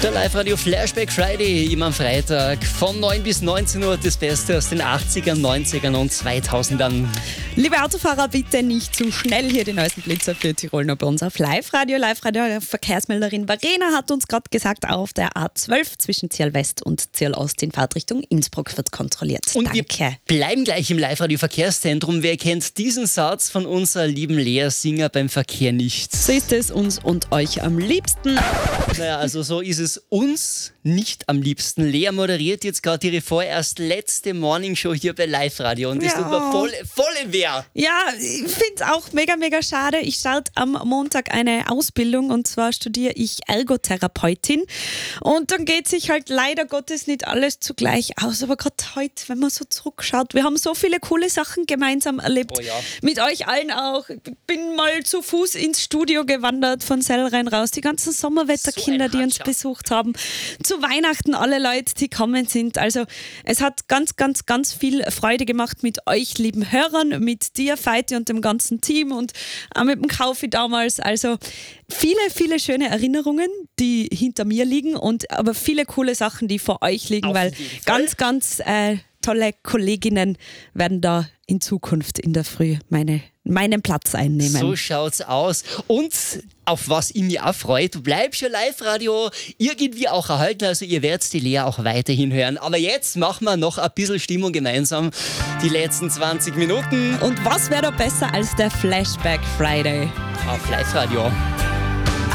Der Live-Radio Flashback Friday, immer am Freitag von 9 bis 19 Uhr, das Beste aus den 80ern, 90ern und 2000ern. Liebe Autofahrer, bitte nicht zu schnell, hier die neuesten Blitzer für Tirol noch bei uns auf Live-Radio. Verkehrsmelderin Verena hat uns gerade gesagt, auf der A12 zwischen Zierl West und Zierl Ost in Fahrtrichtung Innsbruck wird kontrolliert. Und Danke. wir bleiben gleich im Live-Radio Verkehrszentrum. Wer kennt diesen Satz von unserer lieben Lea Singer beim Verkehr nicht? So ist es uns und euch am liebsten. Naja, also so ist es uns nicht am liebsten. Lea moderiert jetzt gerade ihre vorerst letzte Morningshow hier bei Live-Radio und das tut mir voll weh. Ja, ich finde es auch mega, mega schade. Ich starte am Montag eine Ausbildung und zwar studiere ich Ergotherapeutin und dann geht sich halt leider Gottes nicht alles zugleich aus, aber gerade heute, wenn man so zurückschaut, wir haben so viele coole Sachen gemeinsam erlebt, mit euch allen auch. Ich bin mal zu Fuß ins Studio gewandert von Sellrhein raus, die ganzen Sommerwetterkinder, die uns besucht haben, zu Weihnachten alle Leute, die kommen sind. Also es hat ganz, ganz, ganz viel Freude gemacht mit euch, lieben Hörern, mit dir, Feiti und dem ganzen Team und auch mit dem Kaufi damals. Also viele, viele schöne Erinnerungen, die hinter mir liegen und aber viele coole Sachen, die vor euch liegen, weil ganz, ganz tolle Kolleginnen werden da in Zukunft in der Früh meinen Platz einnehmen. So schaut's aus. Und auf was ich mich auch freue, du bleibst ja Live-Radio irgendwie auch erhalten, also ihr werdet die Lea auch weiterhin hören. Aber jetzt machen wir noch ein bisschen Stimmung gemeinsam, die letzten 20 Minuten. Und was wäre da besser als der Flashback Friday? Auf Live-Radio.